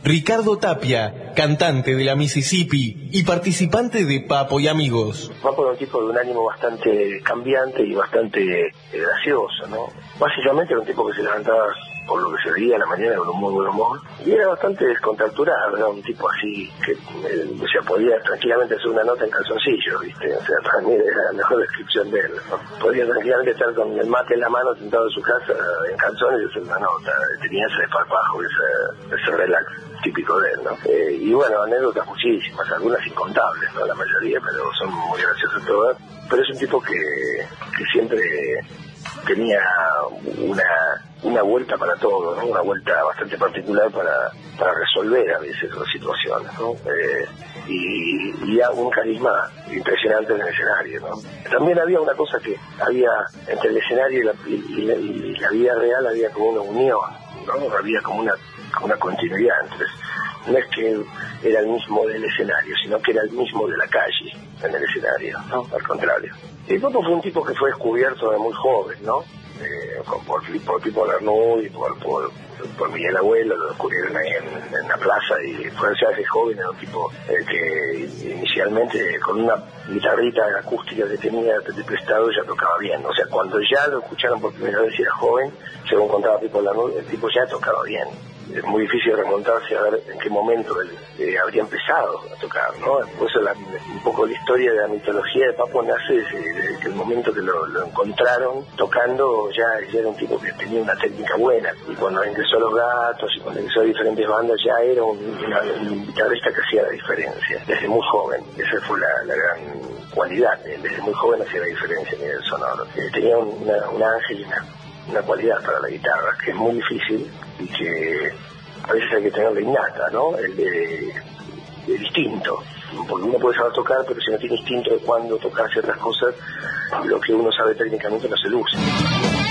Ricardo Tapia, cantante de la Mississippi y participante de Papo y Amigos. Papo era un tipo de un ánimo bastante cambiante y bastante gracioso, ¿no? Básicamente era un tipo que se levantaba por lo que se veía a la mañana con un muy buen humor, y era bastante descontracturado, era un tipo así que o sea, podía tranquilamente hacer una nota en calzoncillo, ¿viste? O sea, para mí era la mejor descripción de él, ¿no? Podía tranquilamente estar con el mate en la mano sentado en su casa en calzones y hacer una nota, tenía ese desparpajo, ese relax típico de él, ¿no? Y bueno, anécdotas muchísimas, algunas incontables, ¿no? La mayoría, pero son muy graciosas todas, pero es un tipo que siempre tenía una vuelta para todo, ¿no? Una vuelta bastante particular para resolver a veces las situaciones, ¿no? Y un carisma impresionante en el escenario, ¿no? También había una cosa que había entre el escenario y la vida real, había como una unión, ¿no? Había como una continuidad. Entonces, no es que era el mismo del escenario, sino que era el mismo de la calle en el escenario, ¿no? Al contrario. Y Papo fue un tipo que fue descubierto de muy joven, ¿no? Por Pipo Lernud y por Miguel Abuelo, lo descubrieron ahí en la plaza, y fue ya ese joven, era un tipo que inicialmente con una guitarrita acústica que tenía de prestado ya tocaba bien. O sea, cuando ya lo escucharon por primera vez y era joven, según contaba Pipo Lernud, el tipo ya tocaba bien. Es muy difícil remontarse a ver en qué momento él habría empezado a tocar, ¿no? Por eso un poco la historia de la mitología de Papo nace desde el momento que lo encontraron tocando, ya era un tipo que tenía una técnica buena, y cuando ingresó a Los Gatos y cuando ingresó a diferentes bandas ya era un guitarrista que hacía la diferencia, desde muy joven. Esa fue la gran cualidad, desde muy joven hacía la diferencia a nivel sonoro. Tenía un ángel y una cualidad para la guitarra que es muy difícil y que a veces hay que tenerla innata, ¿no? El de instinto, porque uno puede saber tocar, pero si no tiene instinto de cuándo tocar ciertas cosas, lo que uno sabe técnicamente no se luce.